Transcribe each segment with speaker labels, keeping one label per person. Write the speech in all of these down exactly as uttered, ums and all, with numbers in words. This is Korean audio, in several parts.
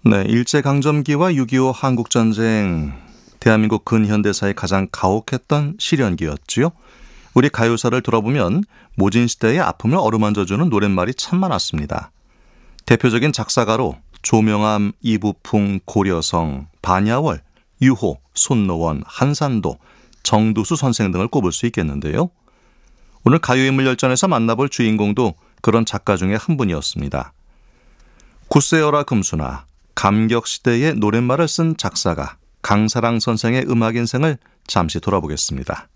Speaker 1: 네, 일제강점기와 육이오 한국전쟁, 대한민국 근현대사의 가장 가혹했던 시련기였지요. 우리 가요사를 돌아보면 모진시대의 아픔을 어루만져주는 노랫말이 참 많았습니다. 대표적인 작사가로 조명암, 이부풍, 고려성, 반야월, 유호, 손노원, 한산도, 정두수 선생 등을 꼽을 수 있겠는데요. 오늘 가요인물열전에서 만나볼 주인공도 그런 작가 중에 한 분이었습니다. 구세어라 금수나, 감격시대의 노랫말을 쓴 작사가 강사랑 선생의 음악 인생을 잠시 돌아보겠습니다.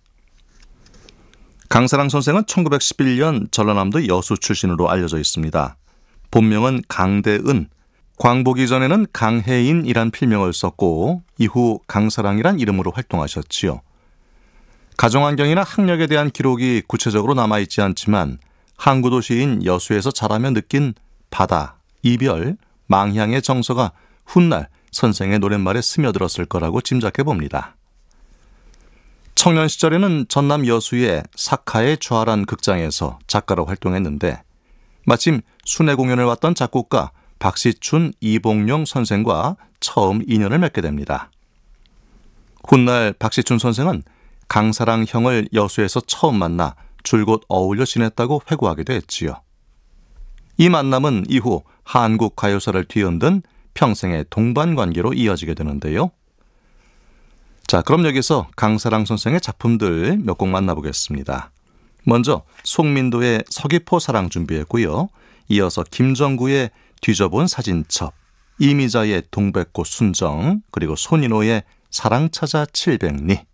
Speaker 1: 강사랑 선생은 천구백십일 년 전라남도 여수 출신으로 알려져 있습니다. 본명은 강대은, 광복이 전에는 강혜인이란 필명을 썼고 이후 강사랑이란 이름으로 활동하셨지요. 가정환경이나 학력에 대한 기록이 구체적으로 남아있지 않지만 항구도시인 여수에서 자라며 느낀 바다, 이별, 망향의 정서가 훗날 선생의 노랫말에 스며들었을 거라고 짐작해 봅니다. 청년 시절에는 전남 여수의 사카의 좌란 극장에서 작가로 활동했는데 마침 순회 공연을 왔던 작곡가 박시춘, 이봉룡 선생과 처음 인연을 맺게 됩니다. 훗날 박시춘 선생은 강사랑 형을 여수에서 처음 만나 줄곧 어울려 지냈다고 회고하기도 했지요. 이 만남은 이후 한국 가요사를 뒤흔든 평생의 동반관계로 이어지게 되는데요. 자, 그럼 여기서 강사랑 선생의 작품들 몇 곡 만나보겠습니다. 먼저 송민도의 서귀포 사랑 준비했고요. 이어서 김정구의 뒤져본 사진첩, 이미자의 동백꽃 순정, 그리고 손인호의 사랑 찾아 칠백리.